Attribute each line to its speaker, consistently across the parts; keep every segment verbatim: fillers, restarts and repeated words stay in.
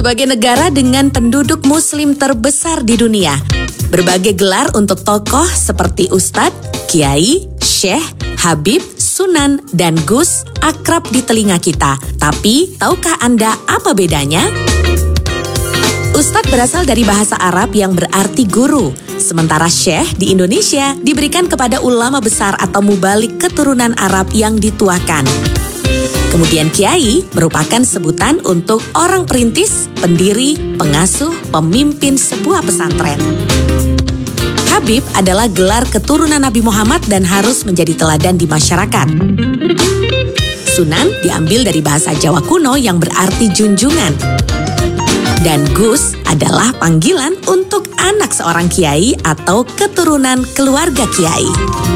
Speaker 1: sebagai negara dengan penduduk muslim terbesar di dunia. Berbagai gelar untuk tokoh seperti Ustadz, Kiai, Syekh, Habib, Sunan, dan Gus akrab di telinga kita. Tapi, tahukah Anda apa bedanya? Ustadz berasal dari bahasa Arab yang berarti guru, sementara Syekh di Indonesia diberikan kepada ulama besar atau mubalik keturunan Arab yang dituakan. Kemudian Kiai merupakan sebutan untuk orang perintis, pendiri, pengasuh, pemimpin sebuah pesantren. Habib adalah gelar keturunan Nabi Muhammad dan harus menjadi teladan di masyarakat. Sunan diambil dari bahasa Jawa kuno yang berarti junjungan. Dan Gus adalah panggilan untuk anak seorang kiai atau keturunan keluarga kiai.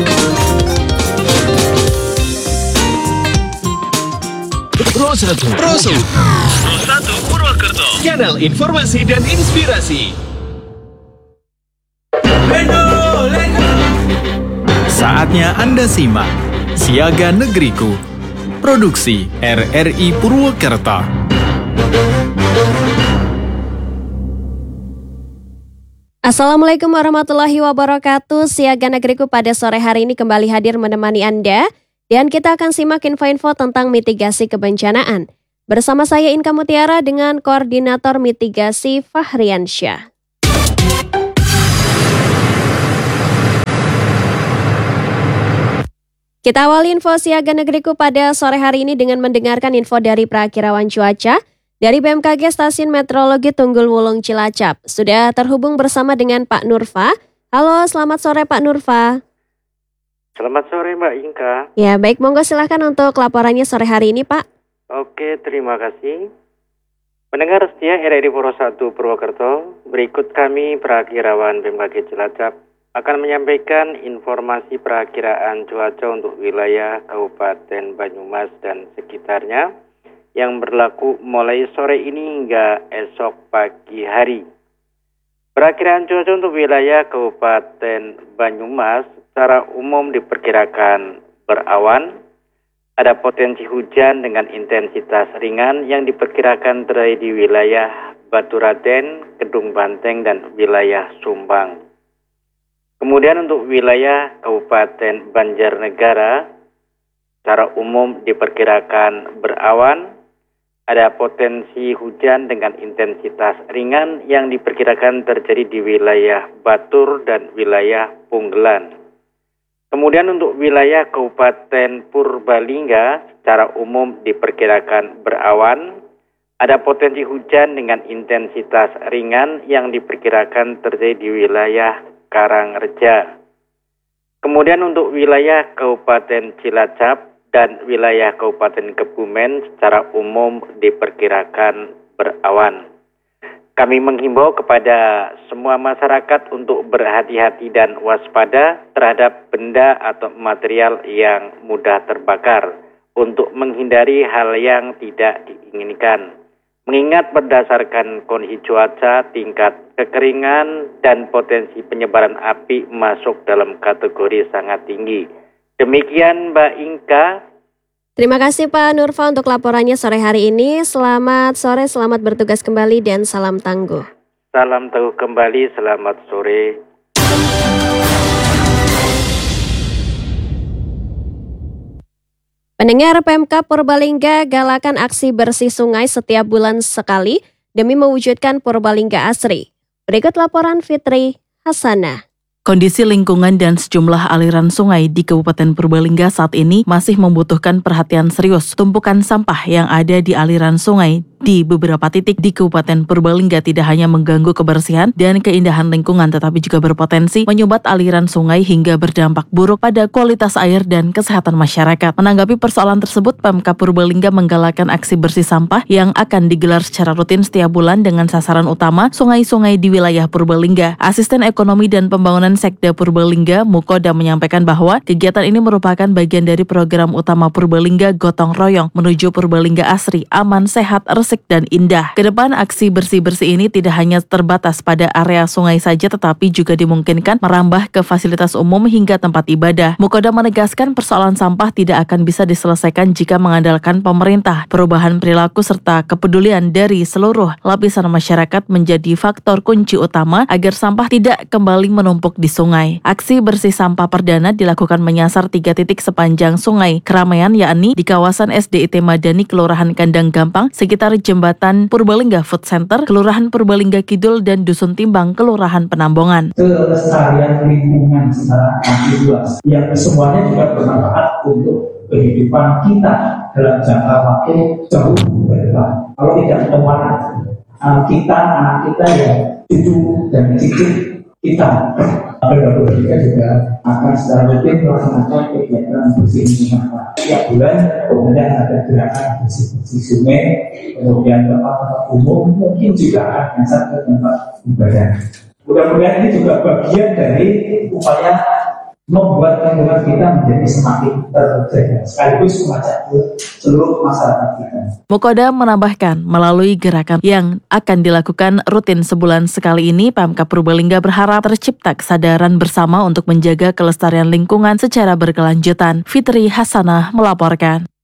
Speaker 2: Pro satu Pro satu Purwokerto, channel informasi dan inspirasi. Saatnya Anda simak Siaga Negeriku, produksi R R I Purwokerto.
Speaker 3: Assalamualaikum warahmatullahi wabarakatuh. Siaga Negeriku pada sore hari ini kembali hadir menemani Anda. Dan kita akan simak info-info tentang mitigasi kebencanaan. Bersama saya Inka Mutiara dengan Koordinator Mitigasi Fahriansyah. Kita awali info Siaga Negeriku pada sore hari ini dengan mendengarkan info dari Prakirawan Cuaca dari B M K G Stasiun Meteorologi Tunggul Wulung Cilacap. Sudah terhubung bersama dengan Pak Nurfa. Halo, selamat sore Pak Nurfa.
Speaker 4: Selamat sore Mbak Inka.
Speaker 3: Ya, baik, monggo silahkan untuk laporannya sore hari ini Pak.
Speaker 4: Oke, terima kasih. Pendengar setia R R I Puro satu Purwokerto, berikut kami Prakirawan B M K G Cilacap akan menyampaikan informasi perakiraan cuaca untuk wilayah Kabupaten Banyumas dan sekitarnya yang berlaku mulai sore ini hingga esok pagi hari. Perakiraan cuaca untuk wilayah Kabupaten Banyumas secara umum diperkirakan berawan, ada potensi hujan dengan intensitas ringan yang diperkirakan terjadi di wilayah Baturaden, Kedung Banteng, dan wilayah Sumbang. Kemudian untuk wilayah Kabupaten Banjarnegara secara umum diperkirakan berawan, ada potensi hujan dengan intensitas ringan yang diperkirakan terjadi di wilayah Batur dan wilayah Punggelan. Kemudian untuk wilayah Kabupaten Purbalingga secara umum diperkirakan berawan, ada potensi hujan dengan intensitas ringan yang diperkirakan terjadi di wilayah Karangreja. Kemudian untuk wilayah Kabupaten Cilacap dan wilayah Kabupaten Kebumen secara umum diperkirakan berawan. Kami menghimbau kepada semua masyarakat untuk berhati-hati dan waspada terhadap benda atau material yang mudah terbakar untuk menghindari hal yang tidak diinginkan. Mengingat berdasarkan kondisi cuaca, tingkat kekeringan dan potensi penyebaran api masuk dalam kategori sangat tinggi. Demikian Mbak Inka.
Speaker 3: Terima kasih Pak Nurfa untuk laporannya sore hari ini. Selamat sore, selamat bertugas kembali dan salam tangguh.
Speaker 4: Salam tangguh kembali, selamat sore.
Speaker 3: Pendengar, Pemkab Purbalingga galakan aksi bersih sungai setiap bulan sekali demi mewujudkan Purbalingga asri. Berikut laporan Fitri Hasanah.
Speaker 5: Kondisi lingkungan dan sejumlah aliran sungai di Kabupaten Purbalingga saat ini masih membutuhkan perhatian serius. Tumpukan sampah yang ada di aliran sungai di beberapa titik di Kabupaten Purbalingga tidak hanya mengganggu kebersihan dan keindahan lingkungan, tetapi juga berpotensi menyumbat aliran sungai hingga berdampak buruk pada kualitas air dan kesehatan masyarakat. Menanggapi persoalan tersebut, Pemkab Purbalingga menggalakkan aksi bersih sampah yang akan digelar secara rutin setiap bulan dengan sasaran utama sungai-sungai di wilayah Purbalingga. Asisten Ekonomi dan Pembangunan Sekda Purbalingga, Mukoda, menyampaikan bahwa kegiatan ini merupakan bagian dari program utama Purbalingga Gotong Royong menuju Purbalingga asri, aman, sehat, resmi, bersih dan indah. Kedepan aksi bersih-bersih ini tidak hanya terbatas pada area sungai saja, tetapi juga dimungkinkan merambah ke fasilitas umum hingga tempat ibadah. Mukoda menegaskan persoalan sampah tidak akan bisa diselesaikan jika mengandalkan pemerintah. Perubahan perilaku serta kepedulian dari seluruh lapisan masyarakat menjadi faktor kunci utama agar sampah tidak kembali menumpuk di sungai. Aksi bersih sampah perdana dilakukan menyasar tiga titik sepanjang sungai keramaian, yakni di kawasan S D I T Madani, Kelurahan Kandang Gampang, sekitar Jembatan Purbalingga Food Center, Kelurahan Purbalingga Kidul, dan Dusun Timbang, Kelurahan Penambongan.
Speaker 6: Kelestarian lingkungan secara luas yang semuanya juga bermanfaat untuk kehidupan kita dalam jangka waktu jauh ke depan. Kalau tidak ketemuan kita, anak kita, ya cucu dan cucu kita, benar-benar kita juga akan secara rutin melaksanakan kegiatan bersih lingkungan. Tiap bulan kemudian ada gerakan bersih-bersih sungai, kemudian tempat-tempat umum, mungkin juga akan nyasar ke tempat ibadah. Mudah-mudahan ini juga bagian dari upaya membuat lingkungan kita menjadi semakin terjaga, sekaligus mengajak seluruh masyarakat kita.
Speaker 5: Mukoda menambahkan, melalui gerakan yang akan dilakukan rutin sebulan sekali ini, Pemkab Purbalingga berharap tercipta kesadaran bersama untuk menjaga kelestarian lingkungan secara berkelanjutan. Fitri Hasanah melaporkan.